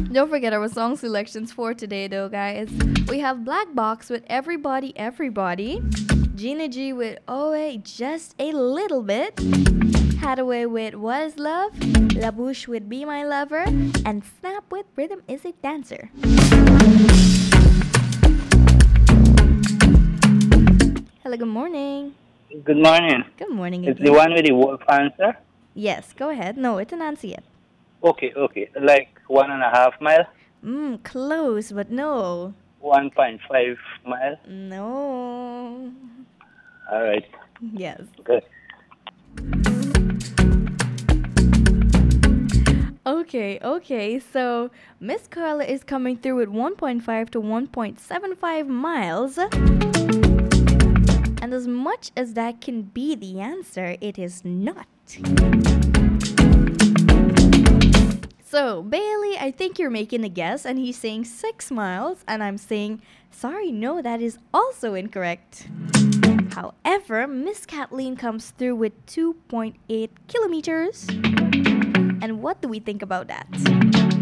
Don't forget our song selections for today, though, guys. We have Black Box with Everybody Everybody, Gina G with Oh Wait Just a Little Bit, Hathaway with What Is Love, La Bouche with Be My Lover, and Snap with Rhythm Is a Dancer. Hello, good morning. Good morning. Good morning It's the again. one with the wolf answer? Yes, go ahead. No, it's an answer yet. Okay. Like 1.5 mile, Close, but no. 1.5 mile. No. All right. Yes. Good. Okay. So Miss Carla is coming through with 1.5 to 1.75 miles. And as much as that can be the answer, it is not. So, Bailey, I think you're making a guess, and he's saying 6 miles, and I'm saying, sorry, no, that is also incorrect. However, Miss Kathleen comes through with 2.8 kilometers. And what do we think about that?